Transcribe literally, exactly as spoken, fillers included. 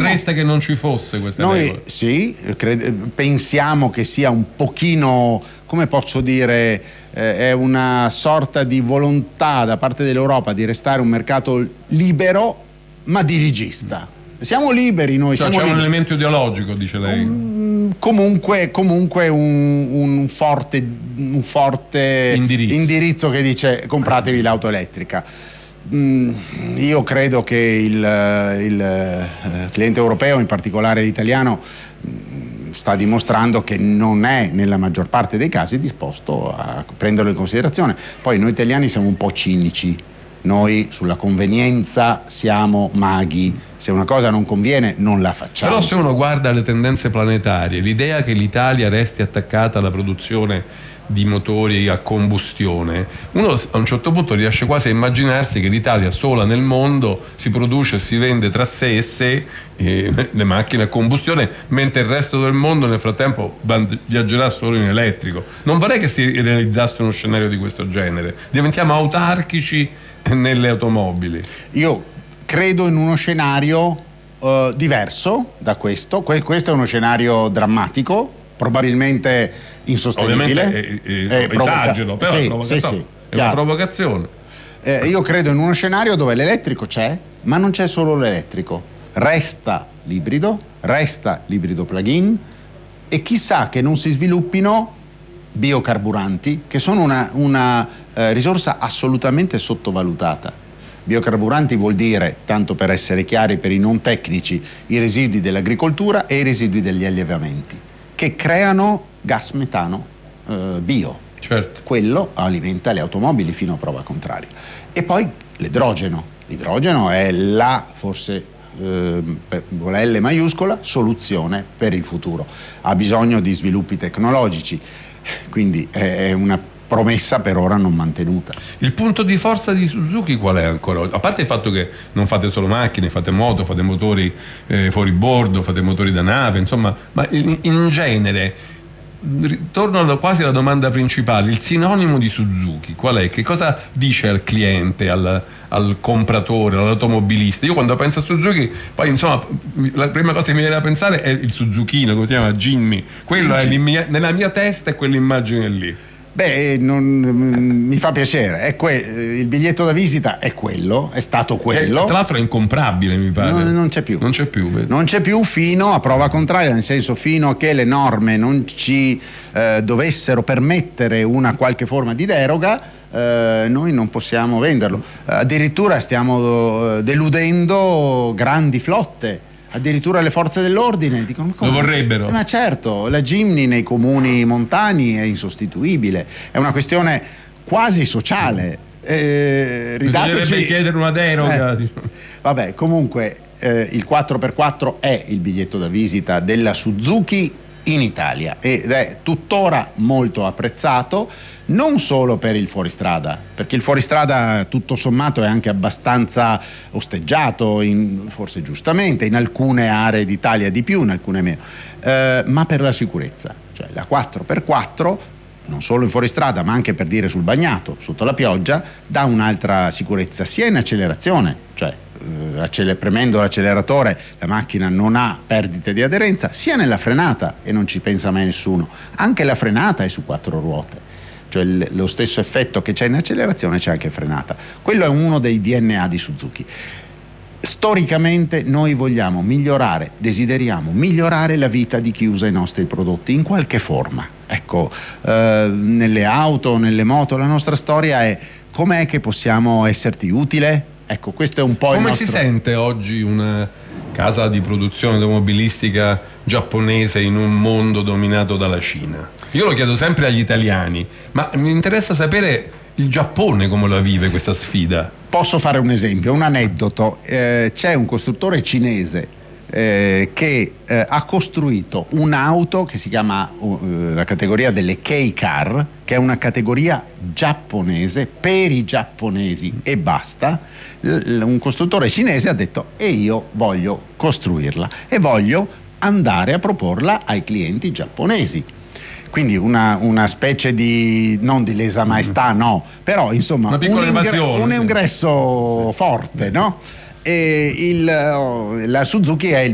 vorreste che non ci fosse questa noi, regola? Sì, cred- pensiamo che sia un pochino, come posso dire, eh, è una sorta di volontà da parte dell'Europa di restare un mercato libero ma dirigista. Siamo liberi noi, cioè, siamo c'è liberi. un elemento ideologico, dice lei. Um, comunque comunque un, un forte, un forte indirizzo. indirizzo che dice compratevi l'auto elettrica. Mm, io credo che il, il eh, cliente europeo, in particolare l'italiano, mm, sta dimostrando che non è nella maggior parte dei casi disposto a prenderlo in considerazione. Poi noi italiani siamo un po' cinici. Noi sulla convenienza siamo maghi, se una cosa non conviene non la facciamo. Però se uno guarda le tendenze planetarie, l'idea che l'Italia resti attaccata alla produzione di motori a combustione, uno a un certo punto riesce quasi a immaginarsi che l'Italia sola nel mondo si produce e si vende tra sé e sé eh, le macchine a combustione, mentre il resto del mondo nel frattempo viaggerà solo in elettrico. Non vorrei che si realizzasse uno scenario di questo genere. Diventiamo autarchici nelle automobili. Io credo in uno scenario uh, diverso da questo. Que- questo è uno scenario drammatico, probabilmente insostenibile. Ovviamente eh, eh, eh, esagero, però sì, è, sì, sì, è una provocazione. Eh, io credo in uno scenario dove l'elettrico c'è, ma non c'è solo l'elettrico. Resta l'ibrido, resta l'ibrido plug-in e chissà che non si sviluppino biocarburanti, che sono una, una eh, risorsa assolutamente sottovalutata. Biocarburanti vuol dire, tanto per essere chiari per i non tecnici, i residui dell'agricoltura e i residui degli allevamenti, che creano gas metano eh, bio. Certo. Quello alimenta le automobili fino a prova contraria. E poi l'idrogeno. L'idrogeno è la, forse eh, con la L maiuscola, soluzione per il futuro. Ha bisogno di sviluppi tecnologici, quindi è una promessa per ora non mantenuta. Il punto di forza di Suzuki qual è ancora? A parte il fatto che non fate solo macchine, fate moto, fate motori eh, fuori bordo, fate motori da nave, insomma, ma in, in genere, torno quasi alla domanda principale, il sinonimo di Suzuki qual è? Che cosa dice al cliente, al, al compratore, all'automobilista? Io quando penso a Suzuki, poi insomma la prima cosa che mi viene da pensare è il Suzukino, come si chiama, Jimmy, quello è mia, nella mia testa è quell'immagine lì. Beh, non, mi fa piacere, è que- il biglietto da visita è quello, è stato quello. E, tra l'altro è incomprabile, mi pare. Non, non c'è più. Non c'è più. Vedi? Non c'è più fino a prova contraria, nel senso fino a che le norme non ci eh, dovessero permettere una qualche forma di deroga, eh, noi non possiamo venderlo. Addirittura stiamo eh, deludendo grandi flotte. Addirittura le forze dell'ordine dicono lo vorrebbero. Ma certo, la Jimny nei comuni montani è insostituibile, è una questione quasi sociale. Eh, Bisognerebbe chiedere una deroga. Eh, vabbè, comunque eh, il quattro per quattro è il biglietto da visita della Suzuki in Italia ed è tuttora molto apprezzato, non solo per il fuoristrada, perché il fuoristrada tutto sommato è anche abbastanza osteggiato, in, forse giustamente, in alcune aree d'Italia di più, in alcune meno, eh, ma per la sicurezza. Cioè la quattro per quattro, non solo in fuoristrada, ma anche per dire sul bagnato, sotto la pioggia, dà un'altra sicurezza, sia in accelerazione, cioè eh, premendo l'acceleratore la macchina non ha perdite di aderenza, sia nella frenata, e non ci pensa mai nessuno, anche la frenata è su quattro ruote. Cioè lo stesso effetto che c'è in accelerazione c'è anche in frenata. Quello è uno dei D N A di Suzuki. Storicamente noi vogliamo migliorare, desideriamo migliorare la vita di chi usa i nostri prodotti in qualche forma. Ecco, eh, nelle auto, nelle moto, la nostra storia è: com'è che possiamo esserti utile? Ecco, questo è un po' come il nostro... si sente oggi una casa di produzione automobilistica giapponese in un mondo dominato dalla Cina? Io lo chiedo sempre agli italiani, ma mi interessa sapere il Giappone come la vive questa sfida. Posso fare un esempio, un aneddoto. Eh, c'è un costruttore cinese eh, che eh, ha costruito un'auto che si chiama uh, la categoria delle K-Car, che è una categoria giapponese per i giapponesi e basta. L- un costruttore cinese ha detto: e io voglio costruirla e voglio andare a proporla ai clienti giapponesi. Quindi una, una specie di, non di lesa maestà, no, però insomma un, ingre- un sì. ingresso sì. forte, no? E il, la Suzuki è il